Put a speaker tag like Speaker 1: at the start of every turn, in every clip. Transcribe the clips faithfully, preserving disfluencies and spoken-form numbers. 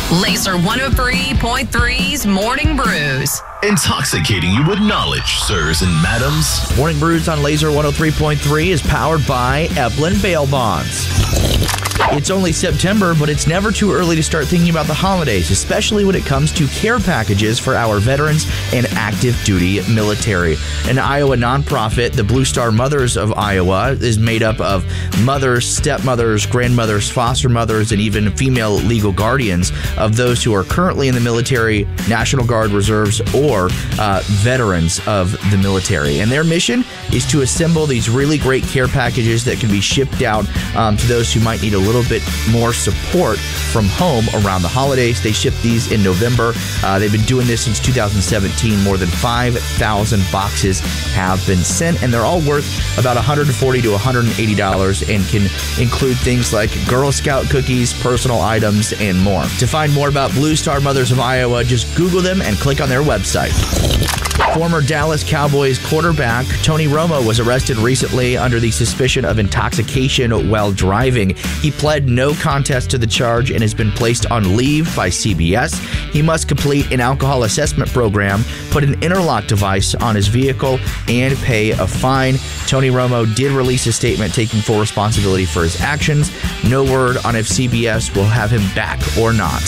Speaker 1: Laser one oh three point three's Morning Brews.
Speaker 2: Intoxicating you with knowledge, sirs and madams.
Speaker 3: Morning Brews on Laser one oh three point three is powered by Eplin Bail Bonds. It's only September, but it's never too early to start thinking about the holidays, especially when it comes to care packages for our veterans and active duty military. An Iowa nonprofit, the Blue Star Mothers of Iowa, is made up of mothers, stepmothers, grandmothers, foster mothers, and even female legal guardians of those who are currently in the military, National Guard reserves, or uh, veterans of the military. And their mission is to assemble these really great care packages that can be shipped out um, to those who might need a little bit more support from home around the holidays. They shipped these in November. Uh, they've been doing this since two thousand seventeen. More than five thousand boxes have been sent, and they're all worth about one hundred forty to one hundred eighty dollars and can include things like Girl Scout cookies, personal items, and more. To find more about Blue Star Mothers of Iowa, just Google them and click on their website. Former Dallas Cowboys quarterback Tony Romo was arrested recently under the suspicion of intoxication while driving. He pled no contest to the charge and has been placed on leave by C B S. He must complete an alcohol assessment program, put an interlock device on his vehicle, and pay a fine. Tony Romo did release a statement taking full responsibility for his actions. No word on if C B S will have him back or not.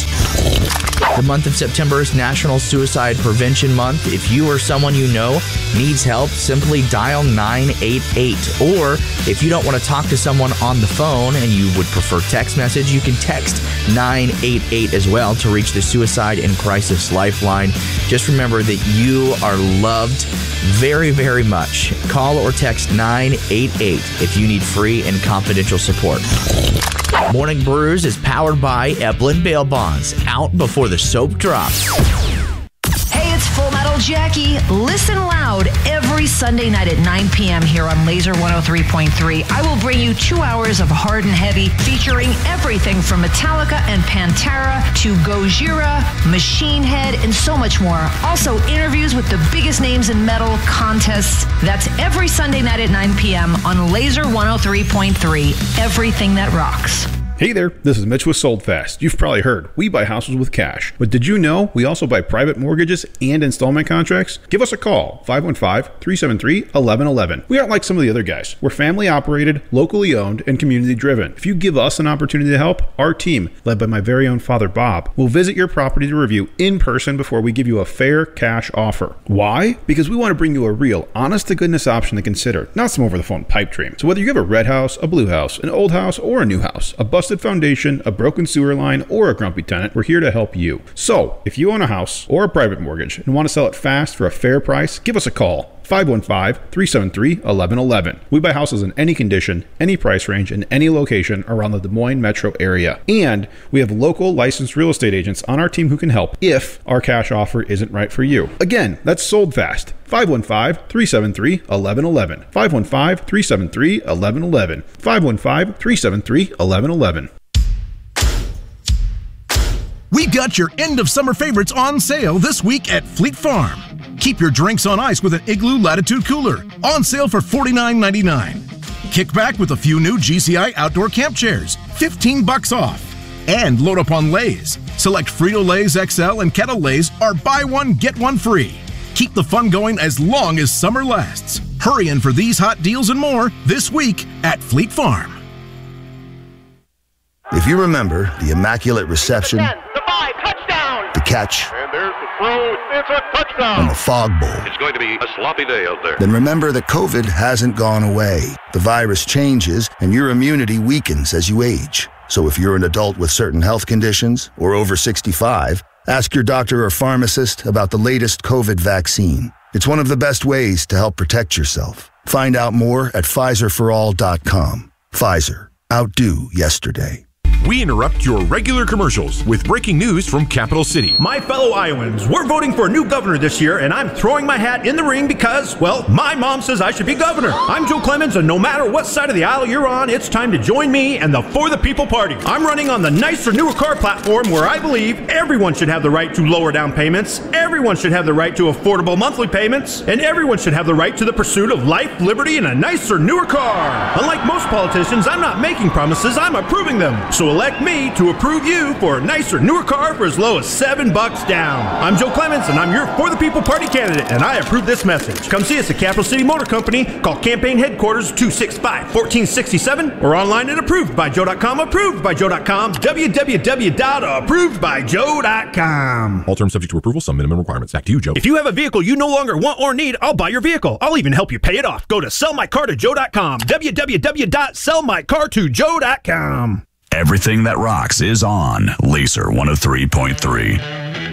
Speaker 3: The month of September is National Suicide Prevention Month. If you or someone you know needs help, simply dial nine eight eight. Or if you don't want to talk to someone on the phone and you would prefer text message, you can text nine eight eight as well to reach the Suicide and Crisis Lifeline. Just remember that you are loved very, very much. Call or text nine eight eight if you need free and confidential support. Morning Brews is powered by Eplin Bail Bonds. Out before the soap drops.
Speaker 4: Hey, it's Full Metal Jackie. Listen loud every Sunday night at nine p.m. here on Laser one oh three point three. I will bring you two hours of hard and heavy featuring everything from Metallica and Pantera to Gojira, Machine Head, and so much more. Also, interviews with the biggest names in metal, contests. That's every Sunday night at nine p.m. on Laser one oh three point three. Everything that rocks.
Speaker 5: Hey there, this is Mitch with Sold Fast. You've probably heard, we buy houses with cash. But did you know we also buy private mortgages and installment contracts? Give us a call, five one five, three seven three, one one one one. We aren't like some of the other guys. We're family operated, locally owned, and community driven. If you give us an opportunity to help, our team, led by my very own father Bob, will visit your property to review in person before we give you a fair cash offer. Why? Because we want to bring you a real, honest-to-goodness option to consider, not some over-the-phone pipe dream. So whether you have a red house, a blue house, an old house, or a new house, a busted foundation, a broken sewer line, or a grumpy tenant, we're here to help you. So, if you own a house or a private mortgage and want to sell it fast for a fair price, give us a call. five one five, three seven three, one one one one. We buy houses in any condition, any price range, and any location around the Des Moines metro area. And we have local licensed real estate agents on our team who can help if our cash offer isn't right for you. Again, that's Sold Fast. five one five, three seven three, one one one one. five one five, three seven three, one one one one. five one five, three seven three, one one one one.
Speaker 6: We've got your end of summer favorites on sale this week at Fleet Farm. Keep your drinks on ice with an Igloo Latitude Cooler, on sale for forty-nine ninety-nine. Kick back with a few new G C I outdoor camp chairs, fifteen bucks off. And load up on Lay's. Select Frito-Lay's X L and Kettle Lay's are buy one, get one free. Keep the fun going as long as summer lasts. Hurry in for these hot deals and more this week at Fleet Farm.
Speaker 7: If you remember the Immaculate Reception,
Speaker 8: the five, touchdown,
Speaker 7: the catch,
Speaker 8: and there's the throw, it's a touchdown,
Speaker 7: and the Fog Bowl,
Speaker 8: it's going to be a sloppy day out there.
Speaker 7: Then remember that COVID hasn't gone away. The virus changes, and your immunity weakens as you age. So if you're an adult with certain health conditions or over sixty-five, ask your doctor or pharmacist about the latest COVID vaccine. It's one of the best ways to help protect yourself. Find out more at Pfizer for all dot com. Pfizer. Outdo yesterday.
Speaker 9: We interrupt your regular commercials with breaking news from Capital City.
Speaker 10: My fellow Iowans, we're voting for a new governor this year, and I'm throwing my hat in the ring because, well, my mom says I should be governor. I'm Joe Clemens, and no matter what side of the aisle you're on, it's time to join me and the For the People Party. I'm running on the Nicer Newer Car platform where I believe everyone should have the right to lower down payments, everyone should have the right to affordable monthly payments, and everyone should have the right to the pursuit of life, liberty, and a nicer, newer car. Unlike most politicians, I'm not making promises, I'm approving them. So elect me to approve you for a nicer, newer car for as low as seven bucks down. I'm Joe Clemens, and I'm your For the People Party candidate, and I approve this message. Come see us at Capital City Motor Company. Call campaign headquarters two six five, one four six seven or online at approved by joe dot com. approved by joe dot com. w w w dot approved by joe dot com.
Speaker 9: All terms subject to approval, some minimum requirements. Back to you, Joe.
Speaker 10: If you have a vehicle you no longer want or need, I'll buy your vehicle. I'll even help you pay it off. Go to sell my car to joe dot com. w w w dot sell my car to joe dot com.
Speaker 11: Everything that rocks is on Laser one oh three point three.